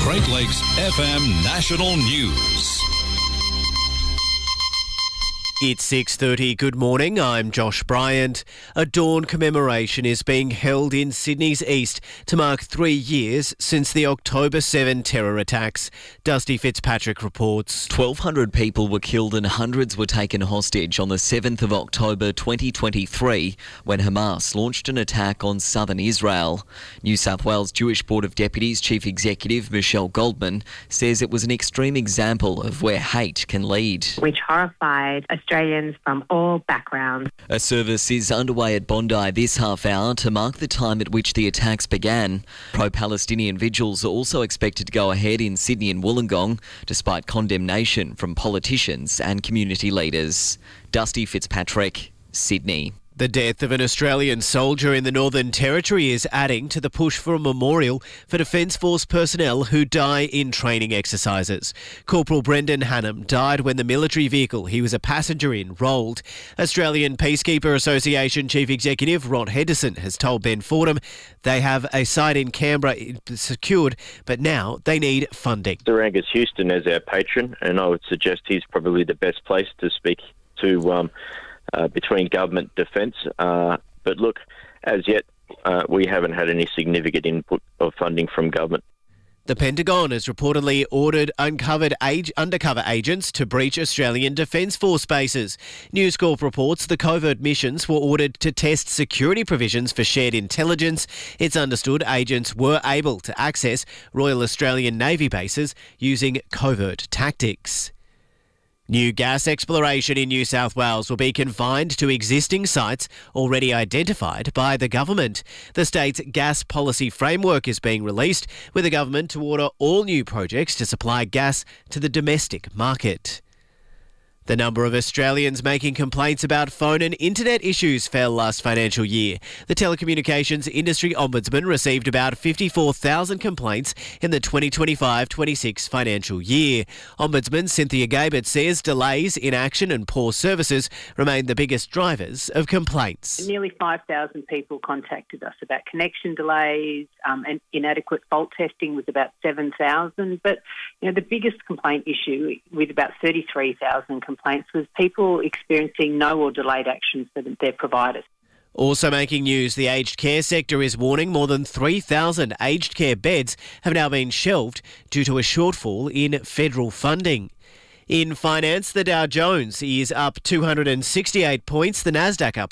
Great Lakes FM National News. It's 6:30. Good morning. I'm Josh Bryant. A dawn commemoration is being held in Sydney's east to mark 3 years since the October 7 terror attacks. Dusty Fitzpatrick reports. 1,200 people were killed and hundreds were taken hostage on the 7th of October 2023 when Hamas launched an attack on southern Israel. New South Wales Jewish Board of Deputies Chief Executive Michelle Goldman says it was an extreme example of where hate can lead. Which horrified Australians from all backgrounds. A service is underway at Bondi this half hour to mark the time at which the attacks began. Pro-Palestinian vigils are also expected to go ahead in Sydney and Wollongong, despite condemnation from politicians and community leaders. Dusty Fitzpatrick, Sydney. The death of an Australian soldier in the Northern Territory is adding to the push for a memorial for Defence Force personnel who die in training exercises. Corporal Brendan Hannam died when the military vehicle he was a passenger in rolled. Australian Peacekeeper Association Chief Executive Ron Henderson has told Ben Fordham they have a site in Canberra secured, but now they need funding. Sir Angus Houston is our patron, and I would suggest he's probably the best place to speak to between government defence. But look, as yet, we haven't had any significant input of funding from government. The Pentagon has reportedly ordered undercover agents to breach Australian Defence Force bases. News Corp reports the covert missions were ordered to test security provisions for shared intelligence. It's understood agents were able to access Royal Australian Navy bases using covert tactics. New gas exploration in New South Wales will be confined to existing sites already identified by the government. The state's gas policy framework is being released, with the government to order all new projects to supply gas to the domestic market. The number of Australians making complaints about phone and internet issues fell last financial year. The Telecommunications Industry Ombudsman received about 54,000 complaints in the 2025-26 financial year. Ombudsman Cynthia Gabert says delays, inaction and poor services remain the biggest drivers of complaints. Nearly 5,000 people contacted us about connection delays, and inadequate fault testing was about 7,000. But the biggest complaint issue, with about 33,000 complaints, was people experiencing no or delayed action for their providers. Also making news, the aged care sector is warning more than 3,000 aged care beds have now been shelved due to a shortfall in federal funding. In finance, the Dow Jones is up 268 points, the Nasdaq up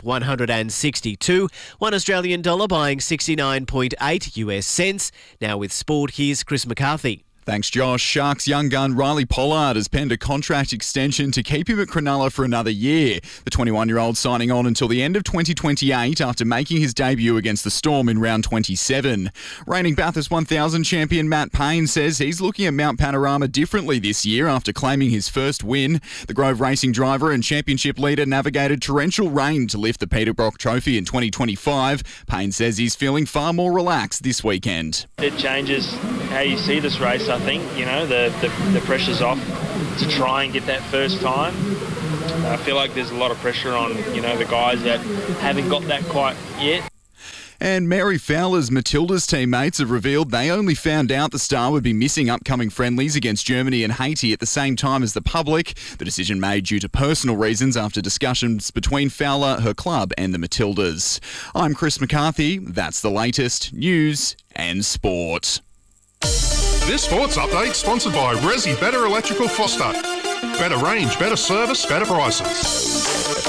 162, one Australian dollar buying 69.8 US cents. Now with sport, here's Chris McCarthy. Thanks, Josh. Sharks young gun Riley Pollard has penned a contract extension to keep him at Cronulla for another year. The 21-year-old signing on until the end of 2028 after making his debut against the Storm in round 27. Reigning Bathurst 1000 champion Matt Payne says he's looking at Mount Panorama differently this year after claiming his first win. The Grove Racing driver and championship leader navigated torrential rain to lift the Peter Brock Trophy in 2025. Payne says he's feeling far more relaxed this weekend. It changes how you see this race. I think, the pressure's off to try and get that first time. I feel like there's a lot of pressure on, the guys that haven't got that quite yet. And Mary Fowler's Matilda's teammates have revealed they only found out the star would be missing upcoming friendlies against Germany and Haiti at the same time as the public. The decision made due to personal reasons after discussions between Fowler, her club and the Matildas. I'm Chris McCarthy. That's the latest news and sport. This sports update sponsored by Resi Better Electrical Foster. Better range, better service, better prices.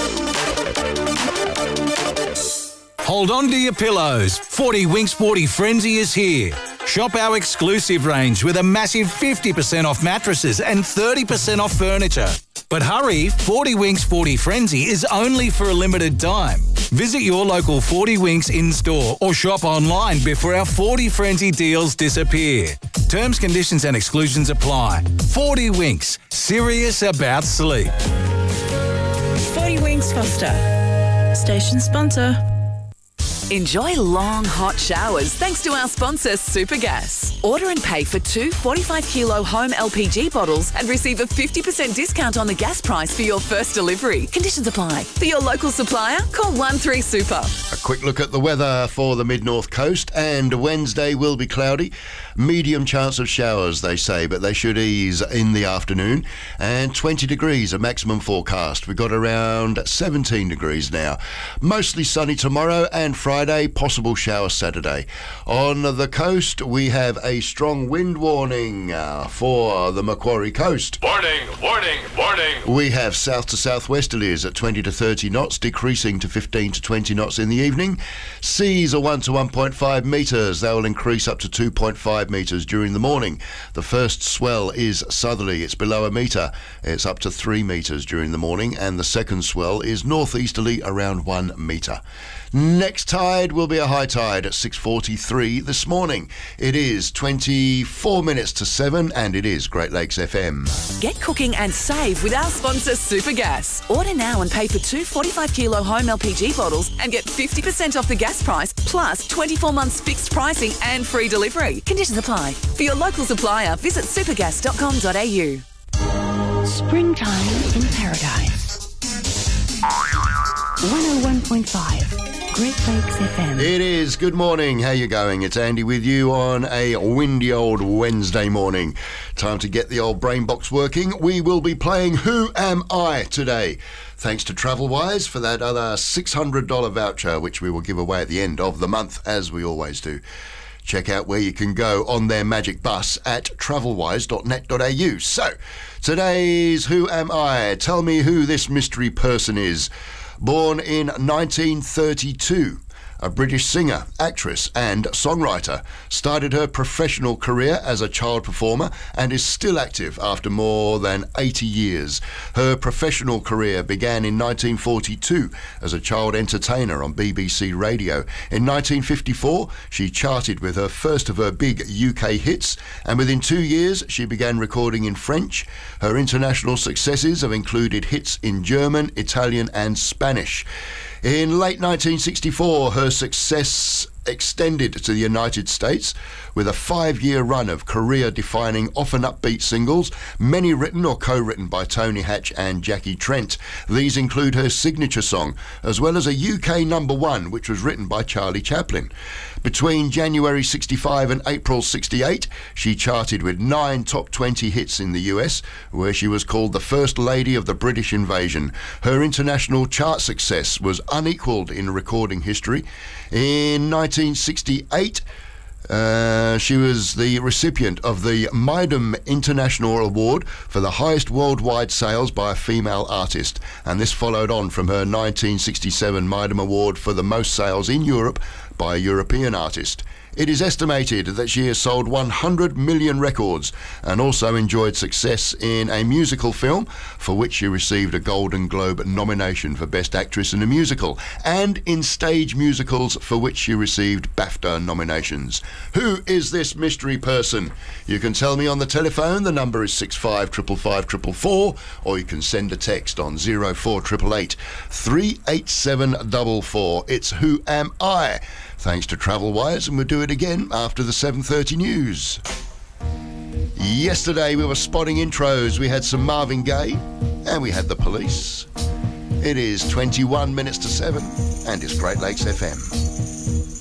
Hold on to your pillows. 40 Winks Sporty Frenzy is here. Shop our exclusive range with a massive 50% off mattresses and 30% off furniture. But hurry, 40 Winks Sporty Frenzy is only for a limited time. Visit your local 40 Winks in-store or shop online before our 40 Frenzy deals disappear. Terms, conditions and exclusions apply. 40 Winks, serious about sleep. 40 Winks Foster, station sponsor. Enjoy long, hot showers thanks to our sponsor, Supergas. Order and pay for 2 45-kilo home LPG bottles and receive a 50% discount on the gas price for your first delivery. Conditions apply. For your local supplier, call 13Super. A quick look at the weather for the mid-north coast, and Wednesday will be cloudy. Medium chance of showers, they say, but they should ease in the afternoon. And 20 degrees a maximum forecast. We've got around 17 degrees now. Mostly sunny tomorrow and Friday, possible shower Saturday. On the coast, we have a strong wind warning for the Macquarie coast. Warning, warning, warning. We have south to southwesterlies at 20 to 30 knots, decreasing to 15 to 20 knots in the evening. Seas are 1 to 1.5 metres. They will increase up to 2.5 metres during the morning. The first swell is southerly. It's below a metre. It's up to 3 metres during the morning, and the second swell is northeasterly around 1 metre. Next tide will be a high tide at 6:43 this morning. It is 24 minutes to 7, and it is Great Lakes FM. Get cooking and save with our sponsor, Supergas. Order now and pay for 2 45-kilo home LPG bottles and get 50% off the gas price, plus 24 months fixed pricing and free delivery. Conditions apply. For your local supplier, visit supergas.com.au. Springtime in paradise. 101.5. Great Lakes FM. It is. Good morning. How you going? It's Andy with you on a windy old Wednesday morning. Time to get the old brain box working. We will be playing Who Am I today. Thanks to Travelwise for that other $600 voucher, which we will give away at the end of the month, as we always do. Check out where you can go on their magic bus at travelwise.net.au. So, today's Who Am I? Tell me who this mystery person is. Born in 1932, a British singer, actress and songwriter, started her professional career as a child performer and is still active after more than 80 years. Her professional career began in 1942 as a child entertainer on BBC Radio. In 1954, she charted with her first of her big UK hits, and within 2 years she began recording in French. Her international successes have included hits in German, Italian and Spanish. In late 1964, her success extended to the United States with a 5-year run of career-defining, often upbeat singles, many written or co-written by Tony Hatch and Jackie Trent. These include her signature song, as well as a UK #1, which was written by Charlie Chaplin. Between January 65 and April 68, she charted with 9 top 20 hits in the US, where she was called the First Lady of the British Invasion. Her international chart success was unequalled in recording history. In 1968, she was the recipient of the Mydam International Award for the highest worldwide sales by a female artist, and this followed on from her 1967 Mydam Award for the most sales in Europe by a European artist. It is estimated that she has sold 100 million records and also enjoyed success in a musical film for which she received a Golden Globe nomination for Best Actress in a Musical, and in stage musicals for which she received BAFTA nominations. Who is this mystery person? You can tell me on the telephone. The number is 655554, or you can send a text on 04888 38744. It's Who Am I? Thanks to Travelwise, and we'll do it again after the 7:30 news. Yesterday we were spotting intros. We had some Marvin Gaye and we had the Police. It is 21 minutes to 7 and it's Great Lakes FM.